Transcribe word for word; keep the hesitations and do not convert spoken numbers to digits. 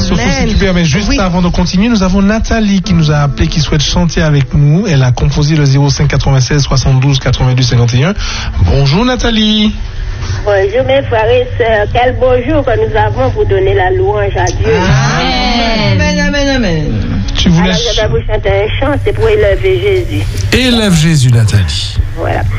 Sophie, si tu permets, juste oui. avant de continuer, nous avons Nathalie qui nous a appelé, qui souhaite chanter avec nous. Elle a composé le zéro cinq quatre-vingt-seize soixante-douze quatre-vingt-deux cinquante et un. Bonjour Nathalie. Bonjour mes frères et sœurs, quel beau jour que nous avons pour donner la louange à Dieu. Amen, amen, amen, amen. Tu voulais... Alors je vais vous chanter un chant, c'est pour élever Jésus. Élève Jésus Nathalie. Voilà.